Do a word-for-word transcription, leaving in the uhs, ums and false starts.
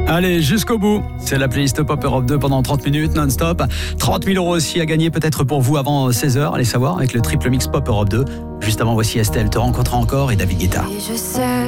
Allez, jusqu'au bout. C'est la playlist Pop Europe deux pendant trente minutes non-stop. trente mille euros aussi à gagner peut-être pour vous avant seize heures. Allez savoir avec le triple mix Pop Europe deux. Juste avant, voici Estelle, Te rencontrer encore et David Guetta. Et je sais